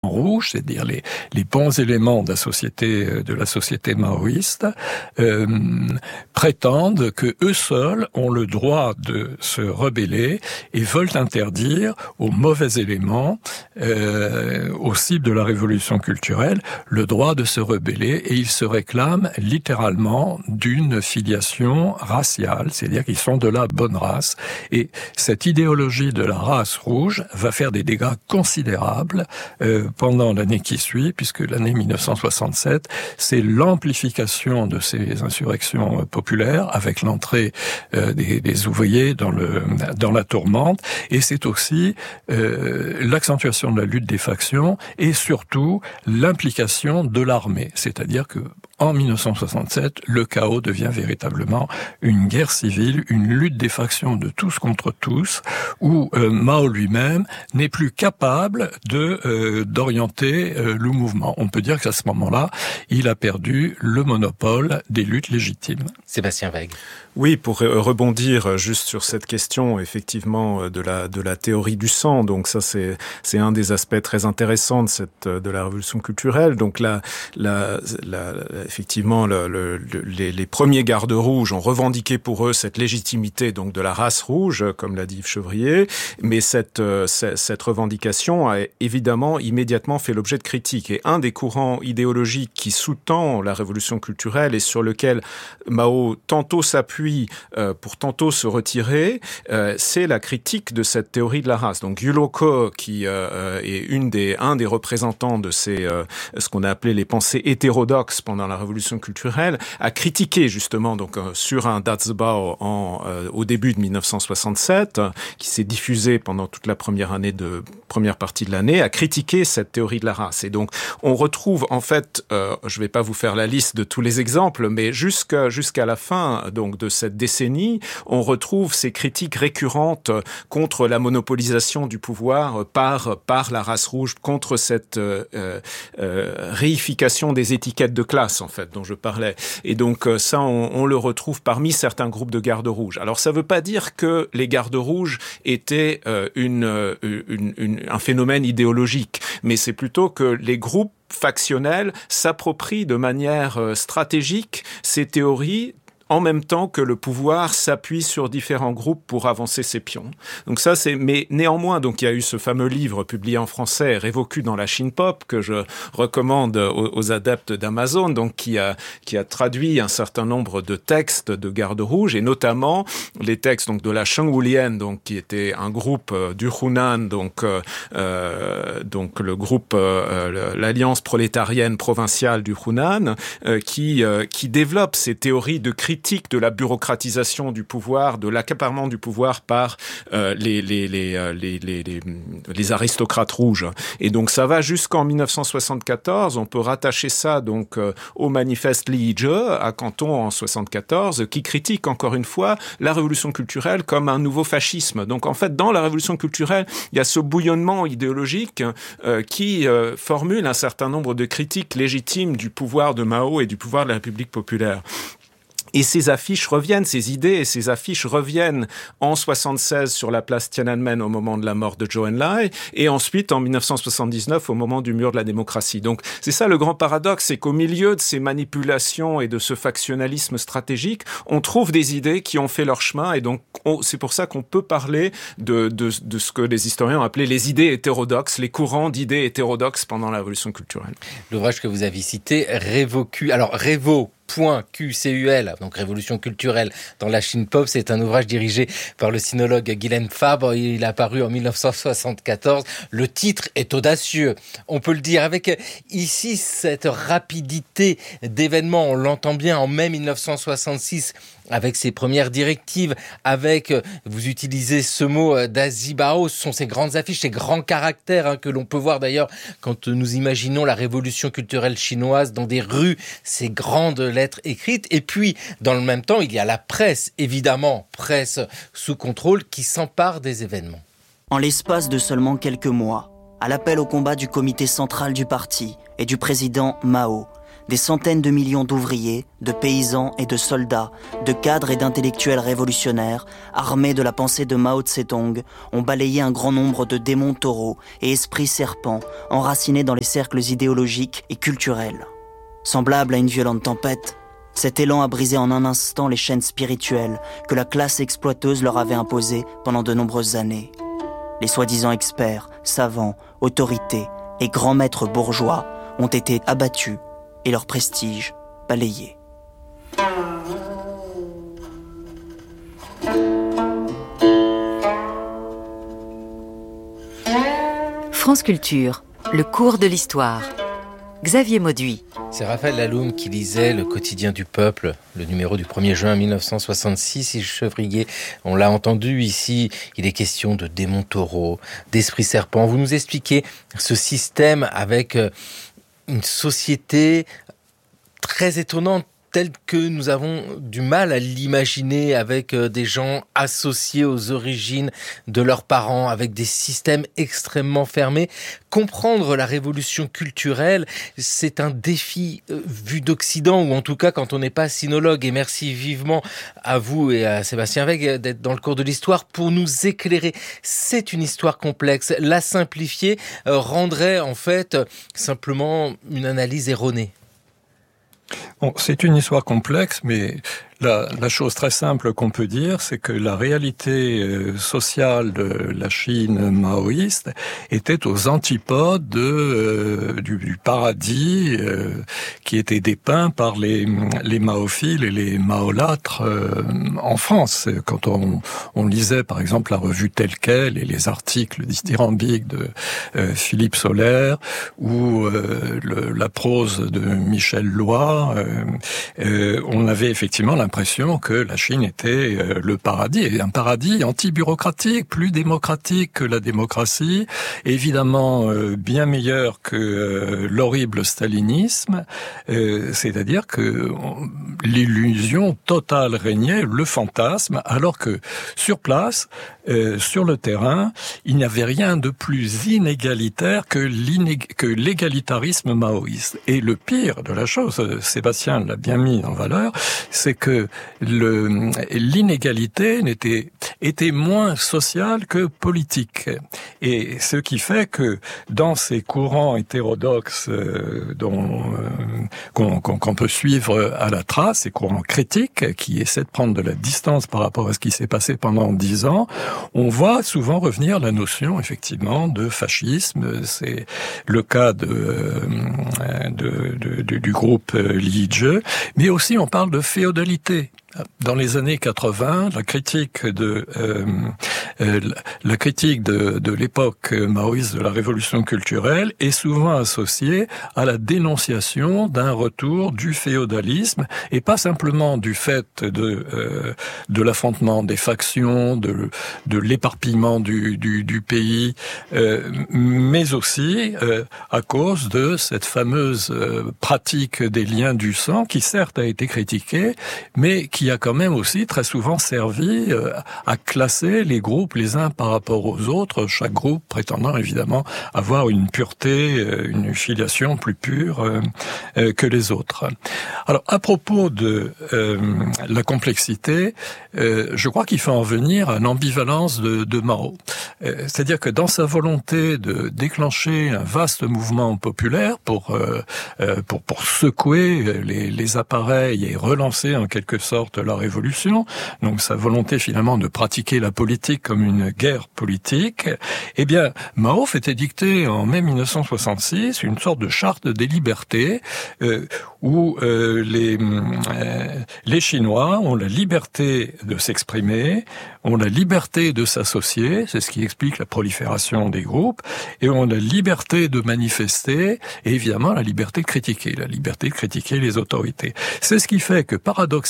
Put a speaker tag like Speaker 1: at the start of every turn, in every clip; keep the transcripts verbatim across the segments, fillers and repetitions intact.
Speaker 1: rouges, c'est-à-dire les, les bons éléments de la société, de la société maoïste, euh, prétendent que eux seuls ont le droit de se rebeller et veulent interdire aux mauvais éléments, euh, aux cibles de la révolution culturelle, le droit de se rebeller, et ils se réclament littéralement d'une filiation raciale, c'est-à-dire qu'ils sont de la bonne race. Et cette idéologie de la race rouge va faire des dégâts considérables euh, pendant l'année qui suit, puisque l'année mille neuf cent soixante-sept, c'est l'amplification de ces insurrections populaires avec l'entrée euh, des, des ouvriers dans, le, dans la tourmente, et c'est aussi euh, l'accentuation de la lutte des factions et surtout l'implication de l'armée, c'est-à-dire que en mille neuf cent soixante-sept, le chaos devient véritablement une guerre civile, une lutte des factions de tous contre tous, où euh, Mao lui-même n'est plus capable de euh, d'orienter euh, le mouvement. On peut dire qu'à ce moment-là, il a perdu le monopole des luttes légitimes.
Speaker 2: Sébastien Wegg.
Speaker 3: Oui, pour rebondir juste sur cette question, effectivement, de la de la théorie du sang. Donc ça, c'est c'est un des aspects très intéressants de cette de la révolution culturelle. Donc là, la, la, effectivement, le, le, les, les premiers gardes rouges ont revendiqué pour eux cette légitimité donc de la race rouge, comme l'a dit Yves Chevrier. Mais cette cette, cette revendication a évidemment immédiatement fait l'objet de critiques. Et un des courants idéologiques qui sous-tend la révolution culturelle et sur lequel Mao tantôt s'appuie Euh, pour tantôt se retirer, euh, c'est la critique de cette théorie de la race. Donc Yulo Ko, qui euh, est une des, un des représentants de ces, euh, ce qu'on a appelé les pensées hétérodoxes pendant la révolution culturelle, a critiqué justement donc euh, sur un Datsubao en, euh, au début de mille neuf cent soixante-sept, euh, qui s'est diffusé pendant toute la première année de première partie de l'année, a critiqué cette théorie de la race. Et donc on retrouve en fait, euh, je vais pas vous faire la liste de tous les exemples, mais jusqu'à jusqu'à la fin donc de cette décennie, on retrouve ces critiques récurrentes contre la monopolisation du pouvoir par par la race rouge, contre cette euh, euh, réification des étiquettes de classe en fait dont je parlais. Et donc ça, on, on le retrouve parmi certains groupes de gardes rouges. Alors ça veut pas dire que les gardes rouges étaient euh, une, une, une un phénomène idéologique, mais c'est plutôt que les groupes factionnels s'approprient de manière stratégique ces théories en même temps que le pouvoir s'appuie sur différents groupes pour avancer ses pions. Donc ça, c'est, mais néanmoins, donc il y a eu ce fameux livre publié en français, Révocu dans la Chine pop, que je recommande aux, aux adeptes d'Amazon, donc qui a, qui a traduit un certain nombre de textes de garde rouge, et notamment les textes, donc, de la Shengwulian, donc, qui était un groupe euh, du Hunan, donc, euh, donc, le groupe, euh, l'Alliance prolétarienne provinciale du Hunan, euh, qui, euh, qui développe ces théories de critique de la bureaucratisation du pouvoir, de l'accaparement du pouvoir par euh, les, les, les, les, les, les, les aristocrates rouges. Et donc ça va jusqu'en mille neuf cent soixante-quatorze. On peut rattacher ça donc euh, au manifeste Liege à Canton en soixante-quatorze, qui critique encore une fois la révolution culturelle comme un nouveau fascisme. Donc en fait, dans la révolution culturelle, il y a ce bouillonnement idéologique euh, qui euh, formule un certain nombre de critiques légitimes du pouvoir de Mao et du pouvoir de la République populaire. Et ces affiches reviennent, ces idées et ces affiches reviennent en soixante-seize sur la place Tiananmen au moment de la mort de Zhou Enlai, et ensuite en mille neuf cent soixante-dix-neuf au moment du mur de la démocratie. Donc c'est ça le grand paradoxe, c'est qu'au milieu de ces manipulations et de ce factionnalisme stratégique, on trouve des idées qui ont fait leur chemin, et donc on, c'est pour ça qu'on peut parler de, de, de ce que les historiens ont appelé les idées hétérodoxes, les courants d'idées hétérodoxes pendant la révolution culturelle.
Speaker 2: L'ouvrage que vous avez cité, Révocu, alors Révo, Q C U L, donc Révolution culturelle dans la Chine pop, c'est un ouvrage dirigé par le sinologue Guylaine Fabre. Il a paru en mille neuf cent soixante-quatorze. Le titre est audacieux, on peut le dire, avec ici cette rapidité d'événements. On l'entend bien en mai mille neuf cent soixante-six avec ses premières directives, avec, vous utilisez ce mot d'Azibao, ce sont ces grandes affiches, ces grands caractères hein, que l'on peut voir d'ailleurs quand nous imaginons la révolution culturelle chinoise dans des rues, ces grandes lettres écrites. Et puis, dans le même temps, il y a la presse, évidemment, presse sous contrôle, qui s'empare des événements.
Speaker 4: En l'espace de seulement quelques mois, à l'appel au combat du comité central du parti et du président Mao, des centaines de millions d'ouvriers, de paysans et de soldats, de cadres et d'intellectuels révolutionnaires, armés de la pensée de Mao Tse-tung, ont balayé un grand nombre de démons taureaux et esprits serpents enracinés dans les cercles idéologiques et culturels. Semblable à une violente tempête, cet élan a brisé en un instant les chaînes spirituelles que la classe exploiteuse leur avait imposées pendant de nombreuses années. Les soi-disant experts, savants, autorités et grands maîtres bourgeois ont été abattus et leur prestige balayé.
Speaker 5: France Culture, le cours de l'histoire. Xavier Mauduit.
Speaker 2: C'est Raphaël Laloum qui lisait Le Quotidien du Peuple, le numéro du premier juin mille neuf cent soixante-six. Il chevrier, on l'a entendu ici, il est question de démons taureaux, d'esprits serpents. Vous nous expliquez ce système avec une société très étonnante, telle que nous avons du mal à l'imaginer, avec des gens associés aux origines de leurs parents, avec des systèmes extrêmement fermés. Comprendre la révolution culturelle, c'est un défi euh, vu d'Occident, ou en tout cas quand on n'est pas sinologue. Et merci vivement à vous et à Sébastien Weg d'être dans le cours de l'histoire pour nous éclairer. C'est une histoire complexe. La simplifier euh, rendrait en fait simplement une analyse erronée.
Speaker 1: Bon, c'est une histoire complexe, mais la, la chose très simple qu'on peut dire, c'est que la réalité euh, sociale de la Chine maoïste était aux antipodes de, euh, du, du paradis euh, qui était dépeint par les, les maophiles et les maolâtres euh, en France. Quand on, on lisait par exemple la revue Telle Quelle et les articles dithyrambiques de euh, Philippe Soler ou euh, le, la prose de Michel Loy, euh, euh, on avait effectivement l'impression que la Chine était euh, le paradis, et un paradis anti-bureaucratique, plus démocratique que la démocratie, évidemment euh, bien meilleur que euh, l'horrible stalinisme, euh, c'est-à-dire que on, l'illusion totale régnait, le fantasme, alors que sur place, euh, sur le terrain, il n'y avait rien de plus inégalitaire que, l'inég- que l'égalitarisme maoïste. Et le pire de la chose, Sébastien l'a bien mis en valeur, c'est que le, l'inégalité n'était, était moins sociale que politique. Et ce qui fait que dans ces courants hétérodoxes euh, dont, euh, qu'on, qu'on, qu'on peut suivre à la trace, ces courants critiques qui essaient de prendre de la distance par rapport à ce qui s'est passé pendant dix ans, on voit souvent revenir la notion effectivement de fascisme. C'est le cas de, euh, de, de, de du groupe Liege, mais aussi on parle de féodalité. Dans les années quatre-vingts, la critique de euh, euh, la critique de, de l'époque maoïste de la révolution culturelle est souvent associée à la dénonciation d'un retour du féodalisme, et pas simplement du fait de euh, de l'affrontement des factions, de de l'éparpillement du du, du pays, euh, mais aussi euh, à cause de cette fameuse euh, pratique des liens du sang qui certes a été critiquée, mais qui qui a quand même aussi très souvent servi euh, à classer les groupes les uns par rapport aux autres, chaque groupe prétendant évidemment avoir une pureté, euh, une filiation plus pure euh, euh, que les autres. Alors à propos de euh, la complexité, euh, je crois qu'il faut en venir à l'ambivalence de, de Mao. Euh, c'est-à-dire que dans sa volonté de déclencher un vaste mouvement populaire pour euh, pour, pour secouer les, les appareils et relancer en quelque sorte la révolution, donc sa volonté finalement de pratiquer la politique comme une guerre politique, eh bien Mao fait édicter en mai mille neuf cent soixante-six une sorte de charte des libertés euh, où euh, les euh, les Chinois ont la liberté de s'exprimer, ont la liberté de s'associer, c'est ce qui explique la prolifération des groupes, et ont la liberté de manifester, et évidemment la liberté de critiquer, la liberté de critiquer les autorités. C'est ce qui fait que paradoxalement,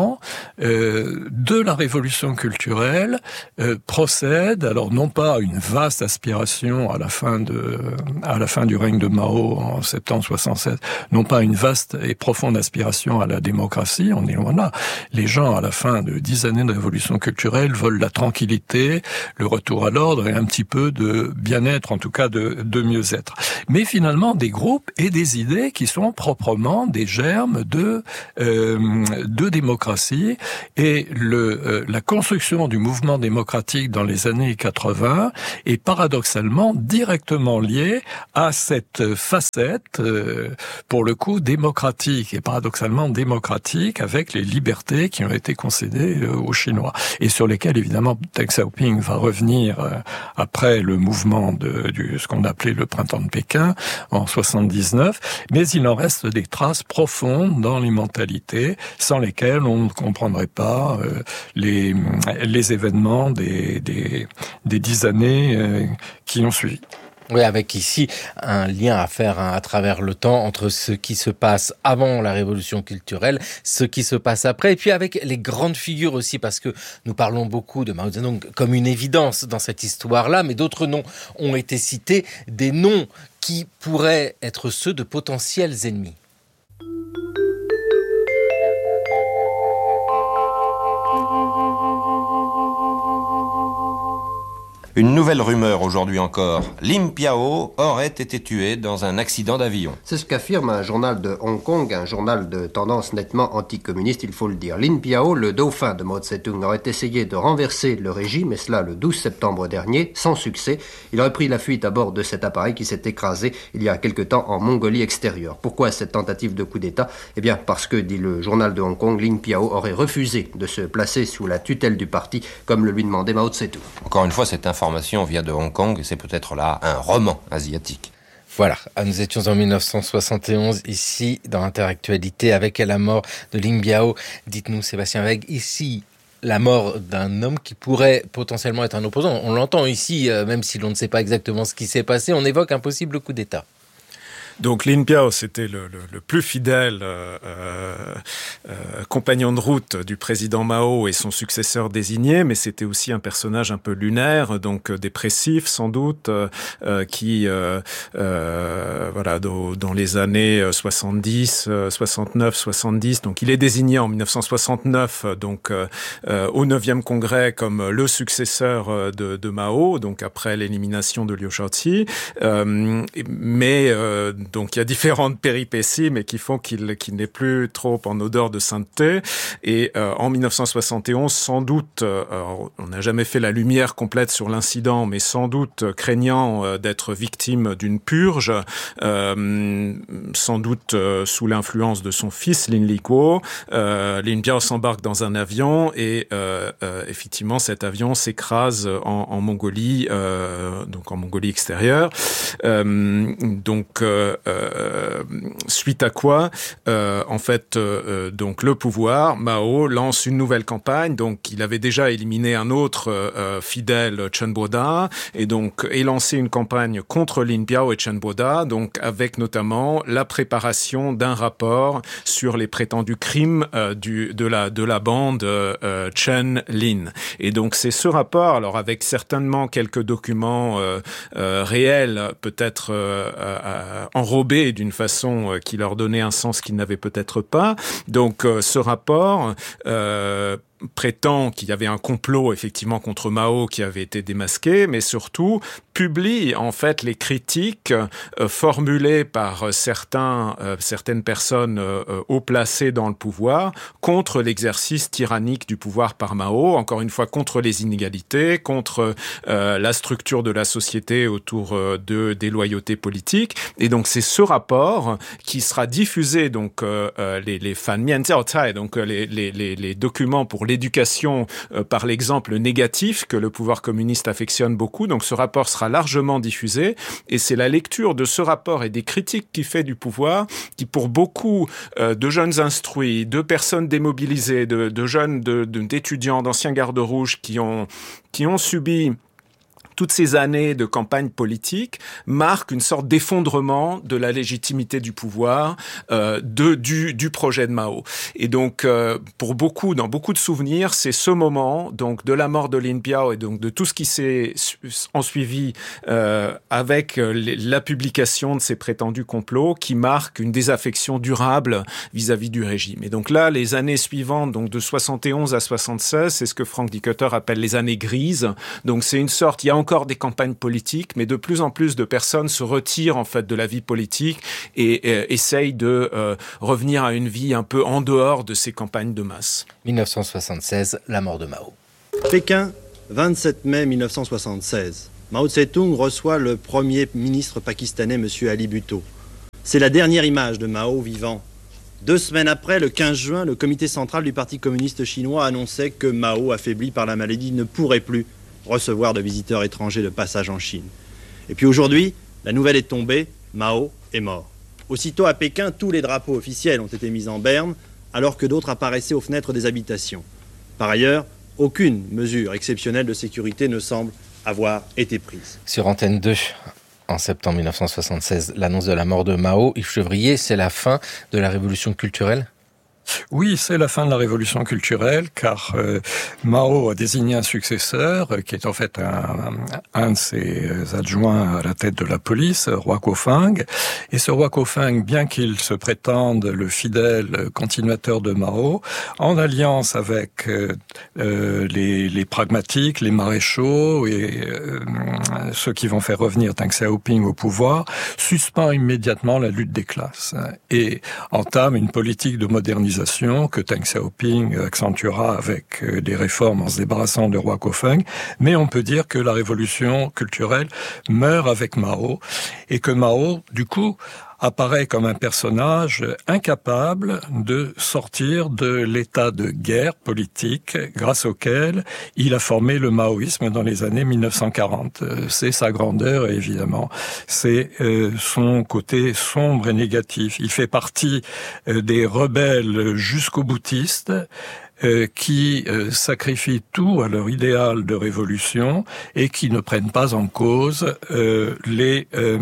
Speaker 1: finalement, euh, de la révolution culturelle euh, procède, alors non pas une vaste aspiration à la fin de, à la fin du règne de Mao en septembre soixante-sept, non pas une vaste et profonde aspiration à la démocratie, on est loin là. Les gens, à la fin de dix années de révolution culturelle, veulent la tranquillité, le retour à l'ordre et un petit peu de bien-être, en tout cas de, de mieux-être. Mais finalement, des groupes et des idées qui sont proprement des germes de, euh, de démocratie. Et le, euh, la construction du mouvement démocratique dans les années quatre-vingts est paradoxalement directement liée à cette facette, euh, pour le coup, démocratique, et paradoxalement démocratique, avec les libertés qui ont été concédées euh, aux Chinois, et sur lesquelles, évidemment, Deng Xiaoping va revenir euh, après le mouvement de du, ce qu'on appelait le printemps de Pékin, en soixante-dix-neuf, mais il en reste des traces profondes dans les mentalités, sans lesquelles on ne comprendrait pas euh, les, les événements des, des, des dix années euh, qui ont suivi.
Speaker 2: Oui, avec ici un lien à faire hein, à travers le temps entre ce qui se passe avant la révolution culturelle, ce qui se passe après, et puis avec les grandes figures aussi, parce que nous parlons beaucoup de Mao Zedong comme une évidence dans cette histoire-là, mais d'autres noms ont été cités, des noms qui pourraient être ceux de potentiels ennemis.
Speaker 6: Une nouvelle rumeur aujourd'hui encore. Lin Piao aurait été tué dans un accident d'avion.
Speaker 7: C'est ce qu'affirme un journal de Hong Kong, un journal de tendance nettement anticommuniste, il faut le dire. Lin Piao, le dauphin de Mao Tse-tung, aurait essayé de renverser le régime, et cela le douze septembre dernier, sans succès. Il aurait pris la fuite à bord de cet appareil qui s'est écrasé il y a quelque temps en Mongolie extérieure. Pourquoi cette tentative de coup d'État ? Eh bien parce que, dit le journal de Hong Kong, Lin Piao aurait refusé de se placer sous la tutelle du parti, comme le lui demandait Mao Tse-tung.
Speaker 6: Encore une fois, cette information vient de Hong Kong et c'est peut-être là un roman asiatique.
Speaker 2: Voilà, nous étions en dix-neuf cent soixante et onze, ici, dans Interactualité, avec la mort de Lin Biao. Dites-nous, Sébastien Weg, ici, la mort d'un homme qui pourrait potentiellement être un opposant. On l'entend ici, même si l'on ne sait pas exactement ce qui s'est passé, on évoque un possible coup d'État.
Speaker 3: Donc Lin Biao, c'était le, le, le plus fidèle euh, euh, compagnon de route du président Mao et son successeur désigné, mais c'était aussi un personnage un peu lunaire, donc dépressif sans doute, euh, qui, euh, euh, voilà, dans, dans les années soixante-dix, soixante-neuf, soixante-dix, donc il est désigné en dix-neuf cent soixante-neuf, donc euh, au neuvième congrès comme le successeur de, de Mao, donc après l'élimination de Liu Shaoqi, euh, mais euh, donc il y a différentes péripéties, mais qui font qu'il, qu'il n'est plus trop en odeur de sainteté. Et euh, en dix-neuf cent soixante et onze, sans doute, euh, on n'a jamais fait la lumière complète sur l'incident, mais sans doute craignant euh, d'être victime d'une purge, euh, sans doute euh, sous l'influence de son fils Lin Liquo, euh, Lin Biao s'embarque dans un avion et euh, euh, effectivement cet avion s'écrase en, en Mongolie, euh, donc en Mongolie extérieure. Euh, donc euh, Euh, suite à quoi, euh, en fait, euh, donc le pouvoir, Mao lance une nouvelle campagne. Donc, il avait déjà éliminé un autre euh, fidèle, Chen Boda, et donc est lancé une campagne contre Lin Biao et Chen Boda, donc avec notamment la préparation d'un rapport sur les prétendus crimes euh, du de la de la bande euh, Chen Lin. Et donc c'est ce rapport, alors avec certainement quelques documents euh, euh, réels, peut-être euh, euh, enrobés d'une façon qui leur donnait un sens qu'ils n'avaient peut-être pas. Donc euh, ce rapport euh, prétend qu'il y avait un complot effectivement contre Mao qui avait été démasqué, mais surtout publie en fait les critiques euh, formulées par certains, euh, certaines personnes euh, haut placées dans le pouvoir contre l'exercice tyrannique du pouvoir par Mao, encore une fois contre les inégalités, contre euh, la structure de la société autour euh, de des loyautés politiques. Et donc c'est ce rapport qui sera diffusé, donc euh, les les fan mian donc les les les les documents pour l'éducation euh, par l'exemple négatif que le pouvoir communiste affectionne beaucoup. Donc ce rapport sera largement diffusé et c'est la lecture de ce rapport et des critiques qu'il fait du pouvoir qui, pour beaucoup euh, de jeunes instruits, de personnes démobilisées, de, de jeunes, de, de, d'étudiants, d'anciens gardes rouges qui ont qui ont subi toutes ces années de campagne politique marquent une sorte d'effondrement de la légitimité du pouvoir euh, de du du projet de Mao. Et donc euh, pour beaucoup, dans beaucoup de souvenirs, c'est ce moment donc de la mort de Lin Biao et donc de tout ce qui s'est en suivi euh, avec la publication de ces prétendus complots qui marque une désaffection durable vis-à-vis du régime. Et donc là, les années suivantes, donc de soixante et onze à soixante-seize, c'est ce que Frank Dikötter appelle les années grises. Donc c'est une sorte, il y a encore des campagnes politiques, mais de plus en plus de personnes se retirent en fait de la vie politique et euh, essayent de euh, revenir à une vie un peu en dehors de ces campagnes de masse.
Speaker 2: dix-neuf cent soixante-seize, la mort de Mao.
Speaker 8: Pékin, vingt-sept mai mille neuf cent soixante-seize. Mao Tse-tung reçoit le premier ministre pakistanais, M. Ali Bhutto. C'est la dernière image de Mao vivant. Deux semaines après, le quinze juin, le comité central du Parti communiste chinois annonçait que Mao, affaibli par la maladie, ne pourrait plus recevoir de visiteurs étrangers de passage en Chine. Et puis aujourd'hui, la nouvelle est tombée, Mao est mort. Aussitôt à Pékin, tous les drapeaux officiels ont été mis en berne, alors que d'autres apparaissaient aux fenêtres des habitations. Par ailleurs, aucune mesure exceptionnelle de sécurité ne semble avoir été prise.
Speaker 2: Sur Antenne deux, en septembre mille neuf cent soixante-seize, l'annonce de la mort de Mao, Yves Chevrier, c'est la fin de la révolution culturelle ?
Speaker 1: Oui, c'est la fin de la révolution culturelle, car euh, Mao a désigné un successeur, euh, qui est en fait un, un de ses adjoints à la tête de la police, Roi Kofeng. Et ce Roi Kofeng, bien qu'il se prétende le fidèle continuateur de Mao, en alliance avec euh, euh, les, les pragmatiques, les maréchaux et euh, ceux qui vont faire revenir Deng Xiaoping au pouvoir, suspend immédiatement la lutte des classes et entame une politique de modernisation que Deng Xiaoping accentuera avec des réformes en se débarrassant de Roi Kofeng, mais on peut dire que la révolution culturelle meurt avec Mao et que Mao, du coup, apparaît comme un personnage incapable de sortir de l'état de guerre politique grâce auquel il a formé le maoïsme dans les années mille neuf cent quarante. C'est sa grandeur, évidemment. C'est euh, son côté sombre et négatif. Il fait partie euh, des rebelles jusqu'au boutistes, Euh, qui euh, sacrifient tout à leur idéal de révolution et qui ne prennent pas en cause euh, les euh,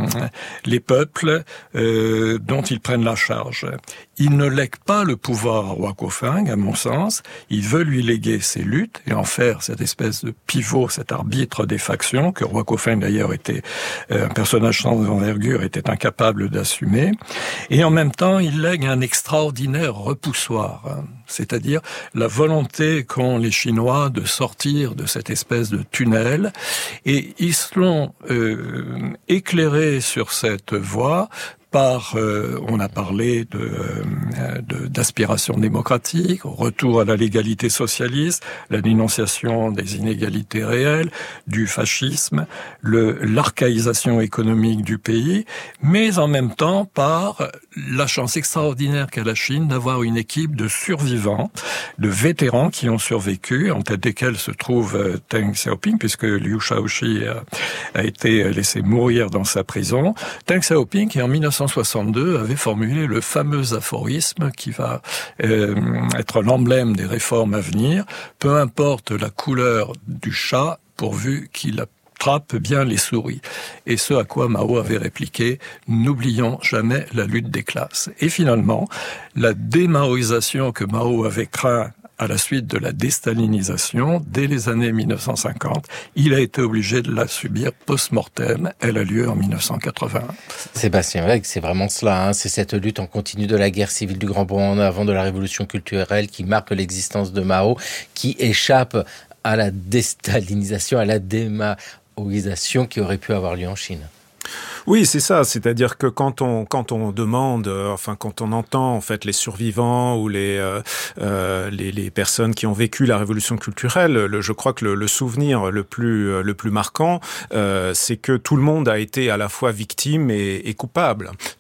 Speaker 1: les peuples euh, dont ils prennent la charge. Il ne lègue pas le pouvoir à Roi Kofeng, à mon sens. Il veut lui léguer ses luttes et en faire cette espèce de pivot, cet arbitre des factions que Roi Kofeng d'ailleurs était euh, un personnage sans envergure, était incapable d'assumer. Et en même temps, il lègue un extraordinaire repoussoir, hein, c'est-à-dire la volonté qu'ont les Chinois de sortir de cette espèce de tunnel. Et ils sont euh, éclairés sur cette voie par, euh, on a parlé de, euh, de, d'aspiration démocratique, retour à la légalité socialiste, la dénonciation des inégalités réelles, du fascisme, le, l'archaïsation économique du pays, mais en même temps par la chance extraordinaire qu'a la Chine d'avoir une équipe de survivants, de vétérans qui ont survécu, en tête desquels se trouve euh, Deng Xiaoping, puisque Liu Shaoqi a, a été laissé mourir dans sa prison. Deng Xiaoping, qui en mille neuf cent soixante-deux avait formulé le fameux aphorisme qui va euh, être l'emblème des réformes à venir. Peu importe la couleur du chat, pourvu qu'il attrape bien les souris. Et ce à quoi Mao avait répliqué, n'oublions jamais la lutte des classes. Et finalement, la démaoïsation que Mao avait craint à la suite de la déstalinisation, dès les années mille neuf cent cinquante, il a été obligé de la subir post-mortem. Elle a lieu en mille neuf cent quatre-vingt-un.
Speaker 2: Sébastien Weg, c'est vraiment cela, hein. C'est cette lutte en continu de la guerre civile du Grand Bond en avant de la révolution culturelle qui marque l'existence de Mao, qui échappe à la déstalinisation, à la démaoïsation qui aurait pu avoir lieu en Chine.
Speaker 3: Oui, c'est ça. C'est-à-dire que quand on quand on demande, euh, enfin quand on entend en fait les survivants ou les euh, euh, les, les personnes qui ont vécu la révolution culturelle, le, je crois que le, le souvenir le plus le plus marquant, euh, c'est que tout le monde a été à la fois victime et, et coupable.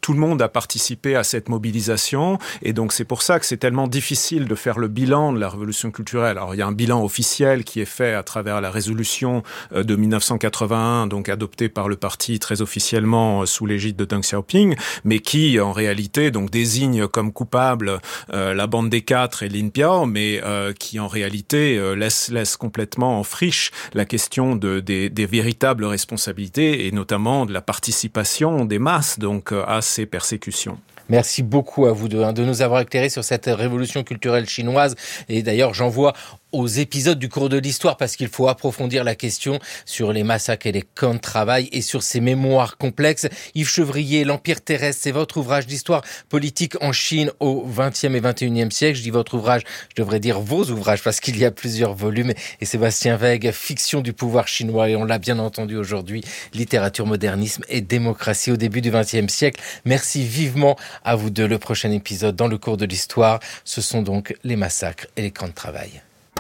Speaker 3: tout le monde a participé à cette mobilisation, et donc c'est pour ça que c'est tellement difficile de faire le bilan de la révolution culturelle. Alors il y a un bilan officiel qui est fait à travers la résolution de mille neuf cent quatre-vingt-un, donc adoptée par le parti très officiellement sous l'égide de Deng Xiaoping, mais qui en réalité donc désigne comme coupable euh, la bande des quatre et Lin Piao, mais euh, qui en réalité euh, laisse laisse complètement en friche la question de des, des véritables responsabilités, et notamment de la participation des masses donc à ces persécutions.
Speaker 2: Merci beaucoup à vous deux hein, de nous avoir éclairés sur cette révolution culturelle chinoise. Et d'ailleurs, j'envoie aux épisodes du cours de l'histoire parce qu'il faut approfondir la question sur les massacres et les camps de travail et sur ces mémoires complexes. Yves Chevrier, L'Empire terrestre, c'est votre ouvrage d'histoire politique en Chine au vingtième et vingt et unième siècle. Je dis votre ouvrage, je devrais dire vos ouvrages parce qu'il y a plusieurs volumes. Et Sébastien Wegg, Fiction du pouvoir chinois. Et on l'a bien entendu aujourd'hui, littérature, modernisme et démocratie au début du vingtième siècle. Merci vivement à vous deux. Le prochain épisode dans le cours de l'histoire, ce sont donc les massacres et les camps de travail.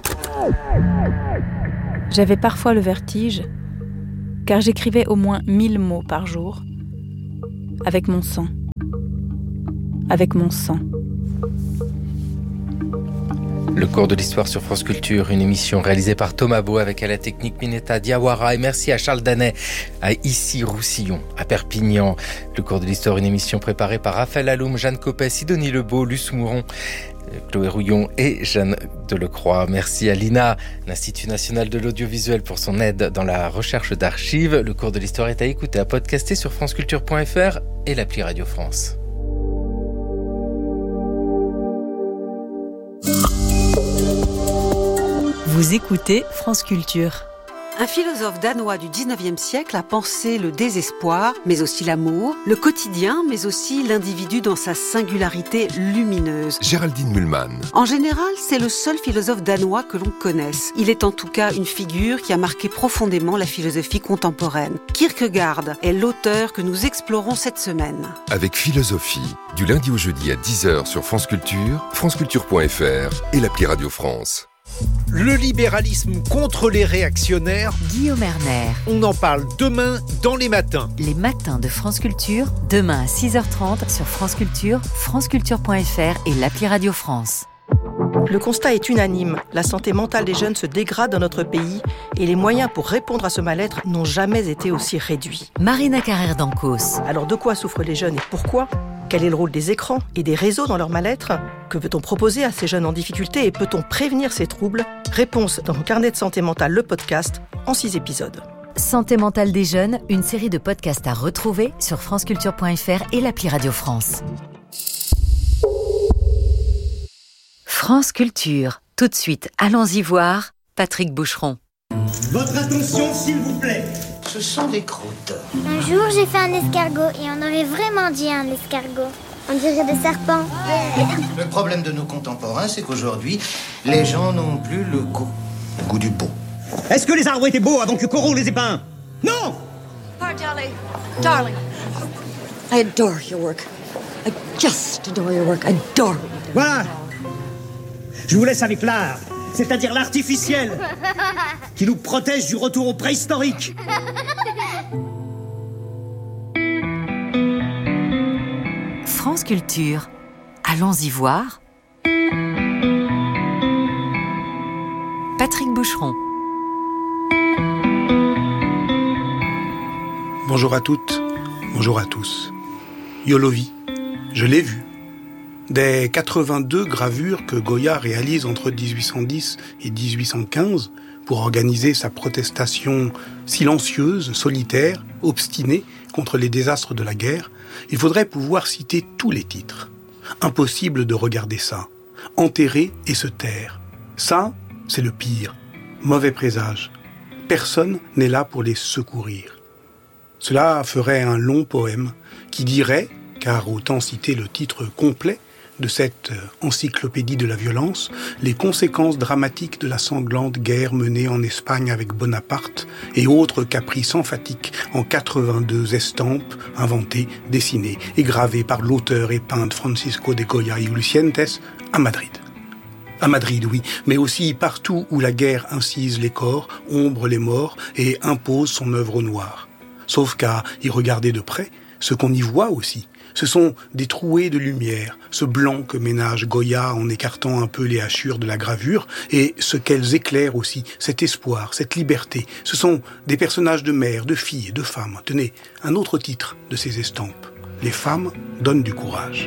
Speaker 9: J'avais parfois le vertige, car j'écrivais au moins mille mots par jour, avec mon sang, avec mon sang.
Speaker 2: Le cours de l'histoire sur France Culture, une émission réalisée par Thomas Beau avec à la technique Mineta Diawara, et merci à Charles Danet, à Issy-Roussillon, à Perpignan. Le cours de l'histoire, une émission préparée par Raphaël Alloum, Jeanne Copet, Sidonie Lebeau, Luce Mouron, Chloé Rouillon et Jeanne Delecroix. Merci à l'I N A, l'Institut National de l'Audiovisuel, pour son aide dans la recherche d'archives. Le cours de l'histoire est à écouter, à podcaster sur franceculture point f r et l'appli Radio France.
Speaker 5: Vous écoutez France Culture.
Speaker 10: Un philosophe danois du dix-neuvième siècle a pensé le désespoir, mais aussi l'amour, le quotidien, mais aussi l'individu dans sa singularité lumineuse.
Speaker 11: Géraldine Mühlmann.
Speaker 10: En général, c'est le seul philosophe danois que l'on connaisse. Il est en tout cas une figure qui a marqué profondément la philosophie contemporaine. Kierkegaard est l'auteur que nous explorons cette semaine.
Speaker 11: Avec Philosophie, du lundi au jeudi à dix heures sur France Culture, franceculture point f r et l'appli Radio France.
Speaker 12: Le libéralisme contre les réactionnaires.
Speaker 5: Guillaume Erner.
Speaker 12: On en parle demain dans les matins.
Speaker 5: Les matins de France Culture, demain à six heures trente sur France Culture, franceculture point f r et l'appli Radio France.
Speaker 13: Le constat est unanime. La santé mentale des jeunes se dégrade dans notre pays et les moyens pour répondre à ce mal-être n'ont jamais été aussi réduits.
Speaker 5: Marina Carrère d'Ancos.
Speaker 13: Alors de quoi souffrent les jeunes et pourquoi ? Quel est le rôle des écrans et des réseaux dans leur mal-être ? Que peut-on proposer à ces jeunes en difficulté et peut-on prévenir ces troubles ? Réponse dans Carnet de santé mentale, le podcast, en six épisodes.
Speaker 5: Santé mentale des jeunes, une série de podcasts à retrouver sur franceculture point f r et l'appli Radio France. France Culture. Tout de suite, allons-y voir Patrick Boucheron.
Speaker 14: Votre attention, s'il vous plaît.
Speaker 15: Ce sont des croûtes.
Speaker 16: Un jour, j'ai fait un escargot et on aurait vraiment dit un escargot. On dirait des serpents.
Speaker 15: Le problème de nos contemporains, c'est qu'aujourd'hui, les gens n'ont plus le goût, le goût du beau.
Speaker 14: Est-ce que les arbres étaient beaux avant que Corot les ait peints ? Non !
Speaker 17: Oh, darling, darling, I adore your work. I just adore your work. I adore it.
Speaker 14: Voilà. Je vous laisse avec l'art, c'est-à-dire l'artificiel, qui nous protège du retour au préhistorique.
Speaker 5: France Culture. Allons-y voir. Patrick Boucheron.
Speaker 18: Bonjour à toutes, bonjour à tous. Yolovi, je l'ai vu. Des quatre-vingt-deux gravures que Goya réalise entre dix-huit cent dix et dix-huit cent quinze pour organiser sa protestation silencieuse, solitaire, obstinée contre les désastres de la guerre, il faudrait pouvoir citer tous les titres. Impossible de regarder ça. Enterrer et se taire. Ça, c'est le pire. Mauvais présage. Personne n'est là pour les secourir. Cela ferait un long poème qui dirait, car autant citer le titre complet de cette encyclopédie de la violence, les conséquences dramatiques de la sanglante guerre menée en Espagne avec Bonaparte et autres caprices emphatiques en quatre-vingt-deux estampes inventées, dessinées et gravées par l'auteur et peintre Francisco de Goya y Lucientes à Madrid. À Madrid, oui, mais aussi partout où la guerre incise les corps, ombre les morts et impose son œuvre au noir. Sauf qu'à y regarder de près, ce qu'on y voit aussi, Ce sont des trouées de lumière, ce blanc que ménage Goya en écartant un peu les hachures de la gravure, et ce qu'elles éclairent aussi, cet espoir, cette liberté. Ce sont des personnages de mères, de filles, de femmes. Tenez, un autre titre de ces estampes. Les femmes donnent du courage.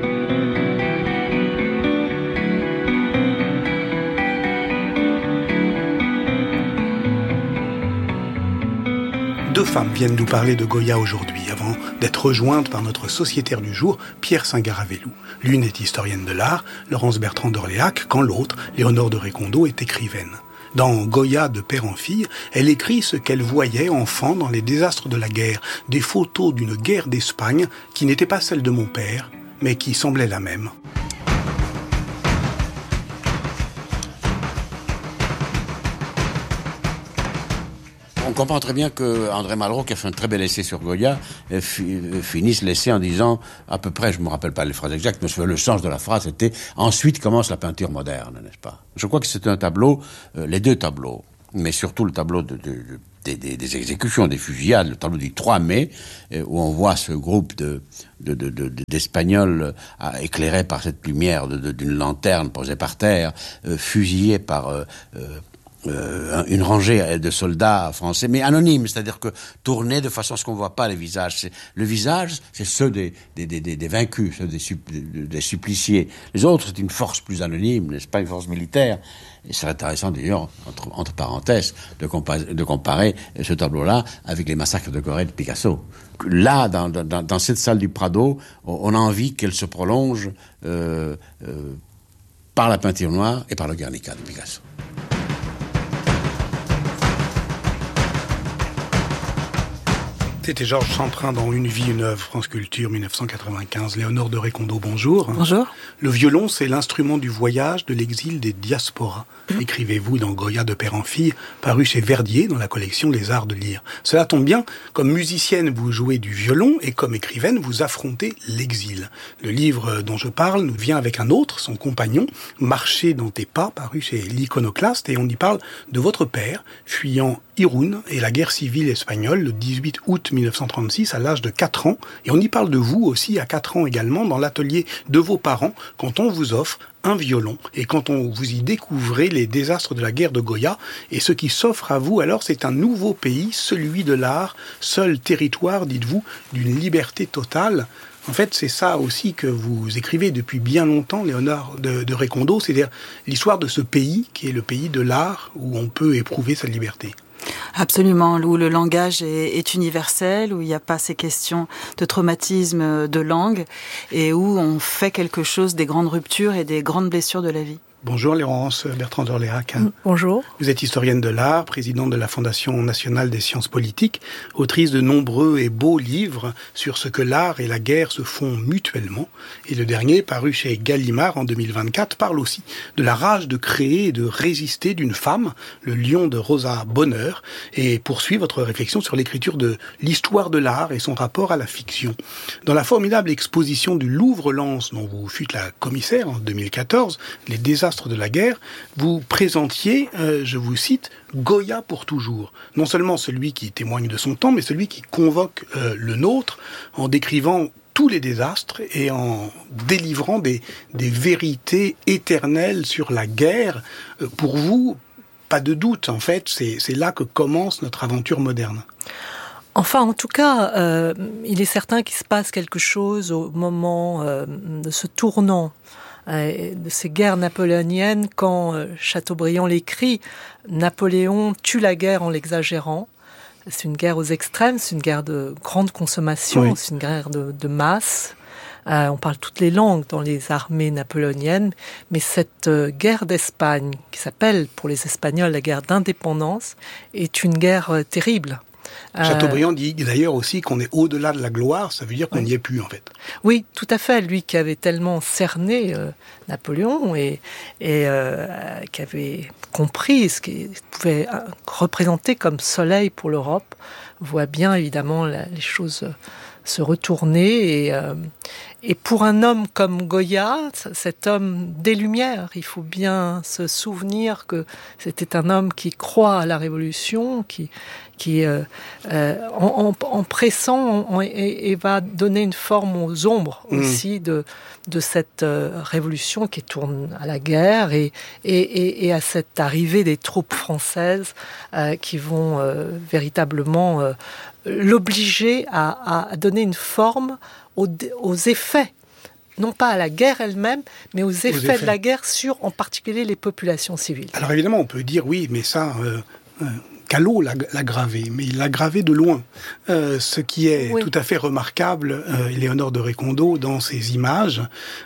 Speaker 18: Deux femmes viennent nous parler de Goya aujourd'hui, avant d'être rejointes par notre sociétaire du jour, Pierre Saint-Garavelou. L'une est historienne de l'art, Laurence Bertrand d'Orléac, quand l'autre, Léonore de Récondo, est écrivaine. Dans Goya de père en fille, elle écrit ce qu'elle voyait enfant dans les désastres de la guerre, des photos d'une guerre d'Espagne qui n'était pas celle de mon père, mais qui semblait la même.
Speaker 19: On comprend très bien que André Malraux, qui a fait un très bel essai sur Goya, finisse l'essai en disant, à peu près, je me rappelle pas les phrases exactes, mais le sens de la phrase était « Ensuite commence la peinture moderne », n'est-ce pas? Je crois que c'est un tableau, euh, les deux tableaux, mais surtout le tableau de, de, de, des, des, des exécutions, des fusillades, le tableau du trois mai, euh, où on voit ce groupe de, de, de, de, d'Espagnols euh, éclairés par cette lumière de, de, d'une lanterne posée par terre, euh, fusillés par... Euh, euh, Euh, une rangée de soldats français, mais anonymes, c'est-à-dire que tournés de façon à ce qu'on ne voit pas les visages. C'est, le visage, c'est ceux des, des, des, des vaincus, ceux des, des suppliciés. Les autres, c'est une force plus anonyme, n'est-ce pas, une force militaire. Et c'est intéressant d'ailleurs, entre, entre parenthèses, de comparer, de comparer ce tableau-là avec les massacres de Corée de Picasso. Là, dans, dans, dans cette salle du Prado, on a envie qu'elle se prolonge euh, euh, par la peinture noire et par le Guernica de Picasso.
Speaker 18: C'était Georges Centrin dans Une vie, une œuvre, France Culture, dix-neuf cent quatre-vingt-quinze. Léonore de Récondo, bonjour.
Speaker 20: Bonjour.
Speaker 18: Le violon, c'est l'instrument du voyage, de l'exil, des diasporas. Mmh. Écrivez-vous dans Goya de père en fille, paru chez Verdier dans la collection Les Arts de lire. Cela tombe bien, comme musicienne, vous jouez du violon et comme écrivaine, vous affrontez l'exil. Le livre dont je parle nous vient avec un autre, son compagnon, Marcher dans tes pas, paru chez l'Iconoclaste, et on y parle de votre père, fuyant Irún et la guerre civile espagnole le dix-huit août dix-neuf cent trente-six à l'âge de quatre ans. Et on y parle de vous aussi à quatre ans également dans l'atelier de vos parents quand on vous offre un violon et quand on vous y découvrez les désastres de la guerre de Goya. Et ce qui s'offre à vous alors, c'est un nouveau pays, celui de l'art, seul territoire, dites-vous, d'une liberté totale. En fait, c'est ça aussi que vous écrivez depuis bien longtemps, Léonore de, de Récondo, c'est-à-dire l'histoire de ce pays qui est le pays de l'art où on peut éprouver sa liberté.
Speaker 20: Absolument, où le langage est, est universel, où il n'y a pas ces questions de traumatisme de langue et où on fait quelque chose des grandes ruptures et des grandes blessures de la vie.
Speaker 18: Bonjour Laurence Bertrand d'Orléac.
Speaker 21: Bonjour.
Speaker 18: Vous êtes historienne de l'art, présidente de la Fondation nationale des sciences politiques, autrice de nombreux et beaux livres sur ce que l'art et la guerre se font mutuellement. Et le dernier, paru chez Gallimard en deux mille vingt-quatre, parle aussi de la rage de créer et de résister d'une femme, le lion de Rosa Bonheur, et poursuit votre réflexion sur l'écriture de l'histoire de l'art et son rapport à la fiction. Dans la formidable exposition du Louvre-Lens, dont vous fûtes la commissaire en deux mille quatorze, les désastres de la guerre, vous présentiez, euh, je vous cite, Goya pour toujours. Non seulement celui qui témoigne de son temps, mais celui qui convoque euh, le nôtre en décrivant tous les désastres et en délivrant des, des vérités éternelles sur la guerre. Euh, pour vous, pas de doute, en fait, c'est, c'est là que commence notre aventure moderne.
Speaker 21: Enfin, en tout cas, euh, il est certain qu'il se passe quelque chose au moment euh, de ce tournant de ces guerres napoléoniennes, quand Chateaubriand l'écrit, Napoléon tue la guerre en l'exagérant. C'est une guerre aux extrêmes, c'est une guerre de grande consommation, oui. C'est une guerre de, de masse. Euh, on parle toutes les langues dans les armées napoléoniennes, mais cette euh, guerre d'Espagne, qui s'appelle pour les Espagnols la guerre d'indépendance, est une guerre euh, terrible.
Speaker 18: Chateaubriand dit d'ailleurs aussi qu'on est au-delà de la gloire, ça veut dire qu'on n'y est plus en fait.
Speaker 21: Oui, tout à fait. Lui qui avait tellement cerné euh, Napoléon et, et euh, qui avait compris ce qu'il pouvait représenter comme soleil pour l'Europe, voit bien évidemment la, les choses se retourner et, euh, et pour un homme comme Goya, cet homme des Lumières, il faut bien se souvenir que c'était un homme qui croit à la Révolution, qui, qui euh, euh, en, en, en pressant en, et, et va donner une forme aux ombres mmh. aussi de, de cette euh, révolution qui tourne à la guerre et, et, et, et à cette arrivée des troupes françaises euh, qui vont euh, véritablement euh, l'obliger à, à donner une forme aux, aux effets, non pas à la guerre elle-même, mais aux effets, aux effets de la guerre sur, en particulier, les populations civiles.
Speaker 18: Alors évidemment, on peut dire, oui, mais ça, euh, euh, Callot l'a, l'a gravé, mais il l'a gravé de loin. Euh, ce qui est oui. tout à fait remarquable, euh, Léonore de Récondo, dans ses images,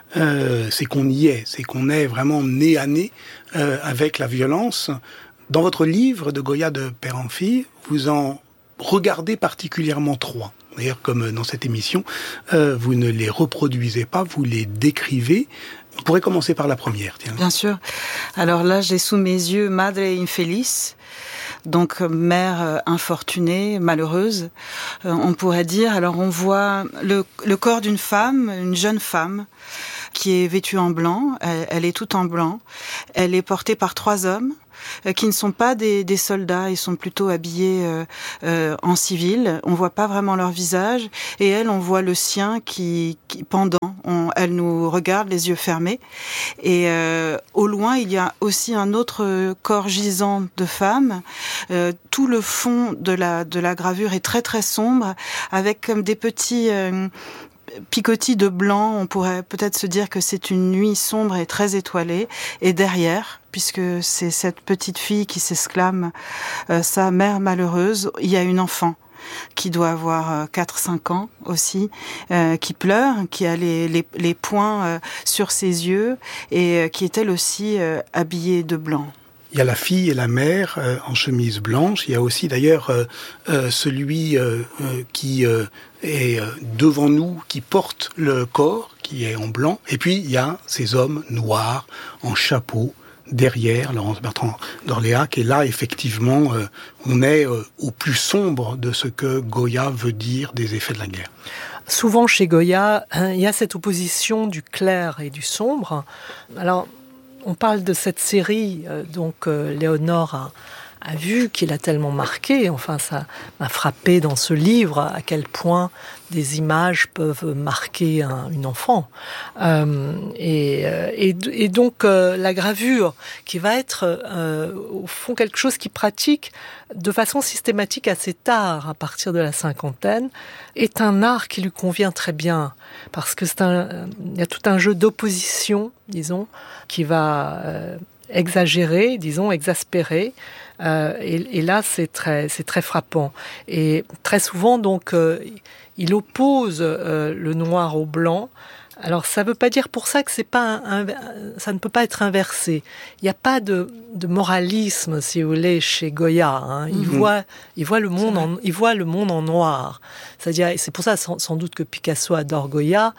Speaker 18: euh, c'est qu'on y est, c'est qu'on est vraiment nez à nez euh, avec la violence. Dans votre livre de Goya de père en fille, vous en regardez particulièrement trois. D'ailleurs, comme dans cette émission, euh, vous ne les reproduisez pas, vous les décrivez. On pourrait commencer par la première. Tiens.
Speaker 20: Bien sûr. Alors là, j'ai sous mes yeux Madre Infeliz, donc mère infortunée, malheureuse, euh, on pourrait dire. Alors on voit le, le corps d'une femme, une jeune femme, qui est vêtue en blanc, elle, elle est toute en blanc, elle est portée par trois hommes, qui ne sont pas des, des soldats, ils sont plutôt habillés euh, euh, en civil. On voit pas vraiment leur visage. Et elle, on voit le sien qui, qui pendant. On, elle nous regarde, les yeux fermés. Et euh, au loin, il y a aussi un autre corps gisant de femme. Euh, tout le fond de la de la gravure est très très sombre, avec comme des petits euh, picotis de blanc. On pourrait peut-être se dire que c'est une nuit sombre et très étoilée. Et derrière, puisque c'est cette petite fille qui s'exclame euh, sa mère malheureuse, il y a une enfant qui doit avoir euh, quatre cinq ans aussi, euh, qui pleure, qui a les, les, les poings euh, sur ses yeux et euh, qui est elle aussi euh, habillée de blanc.
Speaker 18: Il y a la fille et la mère euh, en chemise blanche. Il y a aussi d'ailleurs euh, euh, celui euh, euh, qui euh, est euh, devant nous, qui porte le corps, qui est en blanc. Et puis il y a ces hommes noirs en chapeau derrière Laurence Bertrand d'Orléac. Et là, effectivement, euh, on est euh, au plus sombre de ce que Goya veut dire des effets de la guerre.
Speaker 21: Souvent chez Goya, hein, il y a cette opposition du clair et du sombre. Alors, on parle de cette série, euh, donc euh, Léonore a, a vu, qui l'a tellement marqué. Enfin, ça m'a frappé dans ce livre à quel point des images peuvent marquer un, une enfant. Euh, et, et, et donc euh, la gravure, qui va être euh, au fond quelque chose qui pratique de façon systématique assez tard, à partir de la cinquantaine, est un art qui lui convient très bien, parce que c'est un, il y a tout un jeu d'opposition, disons, qui va euh, exagérer, disons, exaspérer. Euh, et, et là, c'est très, c'est très frappant. Et très souvent, donc, euh, il oppose euh, le noir au blanc. Alors, ça ne veut pas dire pour ça que c'est pas un, un, ça ne peut pas être inversé. Il n'y a pas de, de moralisme, si vous voulez, chez Goya. Hein. Il, mmh. voit, il, voit le monde en, il voit le monde en noir. C'est-à-dire, c'est pour ça sans, sans doute que Picasso adore Goya.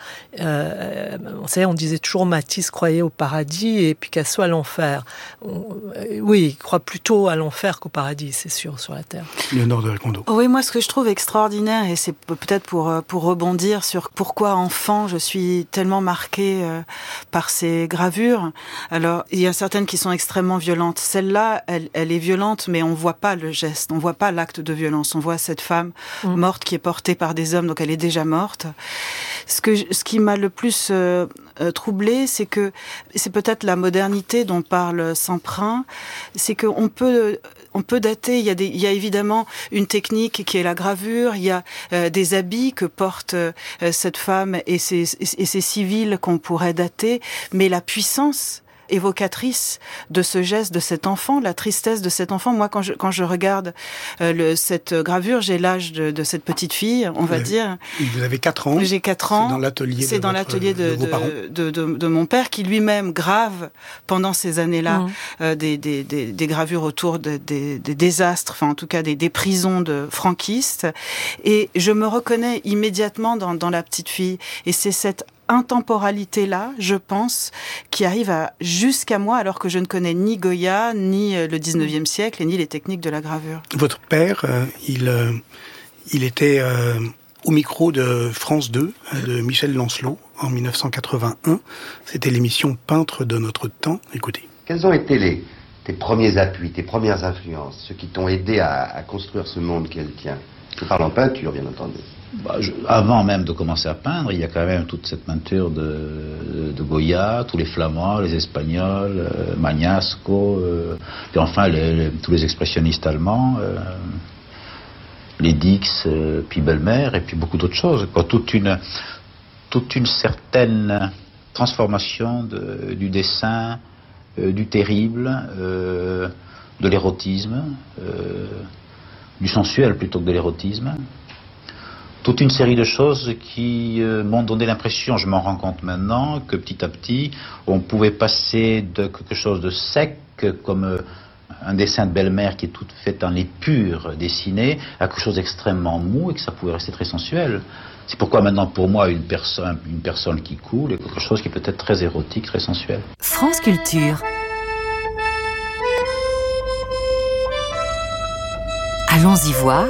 Speaker 21: Euh, on, sait, on disait toujours Matisse croyait au paradis et Picasso à l'enfer. On, euh, oui, il croit plutôt à l'enfer qu'au paradis, c'est sûr, sur la Terre.
Speaker 18: Léonore de Récondo.
Speaker 20: Oui, moi, ce que je trouve extraordinaire, et c'est peut-être pour, pour rebondir sur pourquoi enfant je suis tellement marquée euh, par ces gravures. Alors, il y a certaines qui sont extrêmement violentes. Celle-là, elle, elle est violente, mais on voit pas le geste, on voit pas l'acte de violence. On voit cette femme mmh. morte qui est portée par des hommes, donc elle est déjà morte. Ce que, ce qui m'a le plus euh, euh, troublée, c'est que c'est peut-être la modernité dont parle Semprin, c'est qu'on peut on peut dater. Il y a des, il y a évidemment une technique qui est la gravure. Il y a euh, des habits que porte euh, cette femme et ces et ces civils qu'on pourrait dater, mais la puissance évocatrice de ce geste de cet enfant, la tristesse de cet enfant. Moi, quand je quand je regarde euh, le, cette gravure, j'ai l'âge de, de cette petite fille, on vous va
Speaker 18: avez,
Speaker 20: dire.
Speaker 18: Vous avez quatre ans.
Speaker 20: J'ai quatre ans.
Speaker 18: C'est dans l'atelier.
Speaker 20: C'est
Speaker 18: de
Speaker 20: dans
Speaker 18: votre,
Speaker 20: l'atelier de de, de, de, de, de mon père, qui lui-même grave pendant ces années-là mmh. euh, des, des, des, des gravures autour de, des, des désastres, enfin en tout cas des, des prisons de franquistes. Et je me reconnais immédiatement dans, dans la petite fille. Et c'est cette intemporalité-là, je pense, qui arrive à, jusqu'à moi, alors que je ne connais ni Goya, ni le dix-neuvième siècle, et ni les techniques de la gravure.
Speaker 18: Votre père, euh, il, euh, il était euh, au micro de France deux, de Michel Lancelot, en mille neuf cent quatre-vingt-un. C'était l'émission Peintre de notre temps. Écoutez.
Speaker 4: Quels ont été les, tes premiers appuis, tes premières influences, ceux qui t'ont aidé à, à construire ce monde qui est le tien? Je parle en peinture, bien entendu.
Speaker 22: Bah, je, avant même de commencer à peindre, il y a quand même toute cette peinture de, de Goya, tous les Flamands, les Espagnols, euh, Magnasco, euh, puis enfin les, les, tous les expressionnistes allemands, euh, les Dix, euh, puis Belmer, et puis beaucoup d'autres choses. Quoi, toute une, toute une certaine transformation de, du dessin, euh, du terrible, euh, de l'érotisme, euh, du sensuel plutôt que de l'érotisme. Toute une série de choses qui euh, m'ont donné l'impression, je m'en rends compte maintenant, que petit à petit, on pouvait passer de quelque chose de sec, comme euh, un dessin de belle-mère qui est tout fait en épure dessiné, à quelque chose d'extrêmement mou et que ça pouvait rester très sensuel. C'est pourquoi maintenant, pour moi, une personne, une personne qui coule est quelque chose qui peut être très érotique, très sensuel.
Speaker 5: France Culture. Allons-y voir.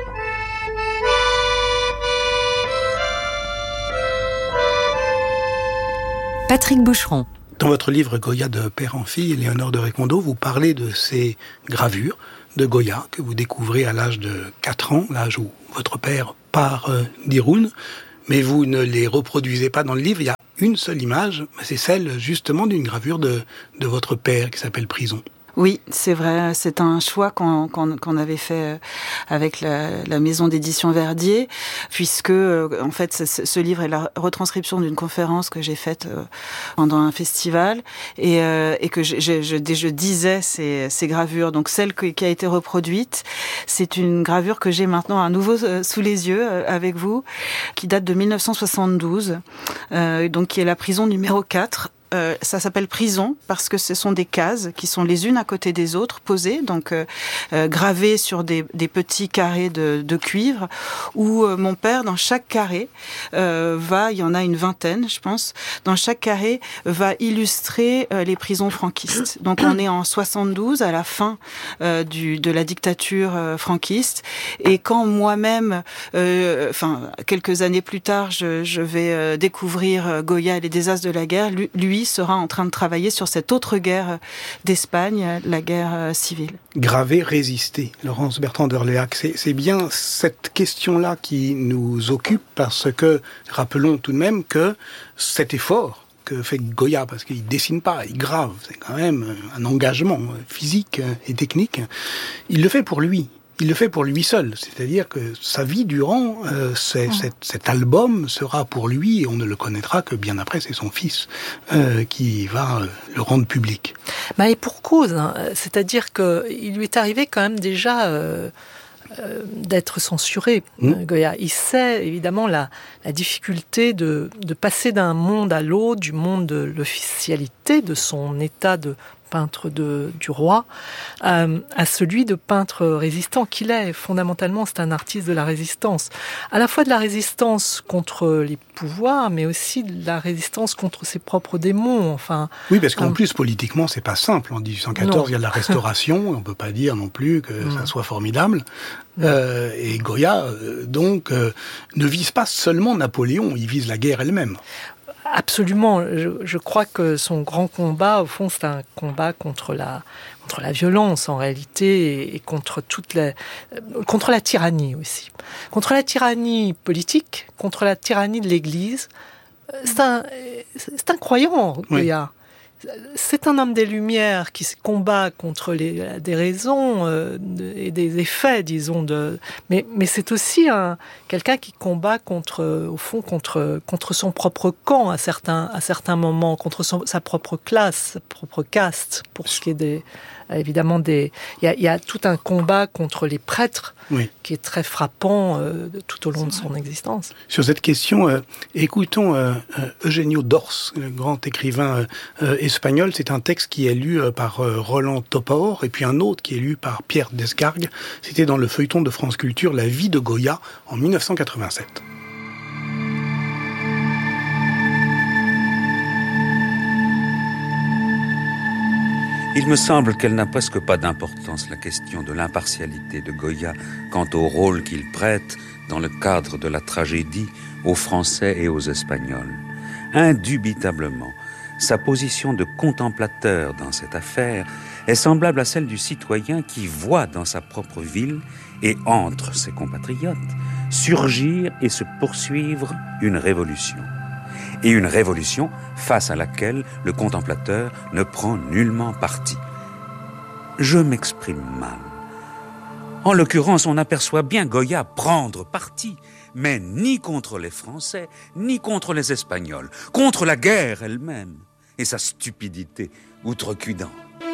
Speaker 5: Patrick Boucheron.
Speaker 18: Dans votre livre Goya de père en fille, Léonore de Recondo, vous parlez de ces gravures de Goya que vous découvrez à l'âge de quatre ans, l'âge où votre père part euh, d'Irun, mais vous ne les reproduisez pas dans le livre. Il y a une seule image, c'est celle justement d'une gravure de, de votre père qui s'appelle Prison.
Speaker 20: Oui, c'est vrai, c'est un choix qu'on, qu'on, qu'on avait fait avec la, la maison d'édition Verdier, puisque en fait ce, ce livre est la retranscription d'une conférence que j'ai faite pendant un festival et, et que je, je, je, je disais ces, ces gravures. Donc celle qui a été reproduite, c'est une gravure que j'ai maintenant à nouveau sous les yeux avec vous, qui date de mille neuf cent soixante-douze, euh, donc qui est la prison numéro quatre. Euh, ça s'appelle prison parce que ce sont des cases qui sont les unes à côté des autres, posées, donc euh, euh, gravées sur des, des petits carrés de, de cuivre, où euh, mon père, dans chaque carré, euh, va, il y en a une vingtaine, je pense, dans chaque carré, va illustrer euh, les prisons franquistes. Donc on est en soixante-douze, à la fin euh, du, de la dictature euh, franquiste, et quand moi-même, euh, enfin, quelques années plus tard, je, je vais euh, découvrir euh, Goya et les désastres de la guerre, lui, lui sera en train de travailler sur cette autre guerre d'Espagne, la guerre civile.
Speaker 18: Graver, résister. Laurence Bertrand d'Orléac, c'est, c'est bien cette question-là qui nous occupe parce que, rappelons tout de même que cet effort que fait Goya, parce qu'il dessine pas, il grave, c'est quand même un engagement physique et technique, il le fait pour lui. Il le fait pour lui seul, c'est-à-dire que sa vie durant, euh, c'est, cet, cet album sera pour lui et on ne le connaîtra que bien après, c'est son fils euh, qui va euh, le rendre public.
Speaker 21: Bah et pour cause, hein, c'est-à-dire qu'il lui est arrivé quand même déjà euh, euh, d'être censuré, mmh. Goya. Il sait évidemment la, la difficulté de, de passer d'un monde à l'autre, du monde de l'officialité, de son état de peintre de, du roi, euh, à celui de peintre résistant qu'il est. Fondamentalement, c'est un artiste de la résistance. À la fois de la résistance contre les pouvoirs, mais aussi de la résistance contre ses propres démons. Enfin,
Speaker 18: oui, parce qu'en
Speaker 21: euh,
Speaker 18: plus, politiquement, c'est pas simple. En dix-huit cent quatorze, non. Il y a de la Restauration, on peut pas dire non plus que non. ça soit formidable. Euh, et Goya, euh, donc, euh, ne vise pas seulement Napoléon, il vise la guerre elle-même.
Speaker 21: Absolument. Je, je crois que son grand combat, au fond, c'est un combat contre la, contre la violence, en réalité, et, et contre toute la, contre la tyrannie aussi. Contre la tyrannie politique, contre la tyrannie de l'Église. C'est un, c'est un croyant, Goya. Oui. C'est un homme des Lumières qui combat contre les, des raisons euh, et des effets, disons. De, mais, mais c'est aussi un, quelqu'un qui combat contre, au fond, contre, contre son propre camp à certains, à certains moments, contre son, sa propre classe, sa propre caste, pour ce qui est des... Évidemment, des, il y a, il y a tout un combat contre les prêtres oui. qui est très frappant euh, tout au long de son existence.
Speaker 18: Sur cette question, euh, écoutons euh, Eugenio Dors, le grand écrivain euh, espagnol. C'est un texte qui est lu euh, par euh, Roland Topaor et puis un autre qui est lu par Pierre Descargues. C'était dans le feuilleton de France Culture, La vie de Goya, en dix-neuf cent quatre-vingt-sept.
Speaker 6: Il me semble qu'elle n'a presque pas d'importance, la question de l'impartialité de Goya quant au rôle qu'il prête dans le cadre de la tragédie aux Français et aux Espagnols. Indubitablement, sa position de contemplateur dans cette affaire est semblable à celle du citoyen qui voit dans sa propre ville et entre ses compatriotes surgir et se poursuivre une révolution. Et une révolution face à laquelle le contemplateur ne prend nullement parti. Je m'exprime mal. En l'occurrence, on aperçoit bien Goya prendre parti, mais ni contre les Français, ni contre les Espagnols, contre la guerre elle-même et sa stupidité outrecuidante.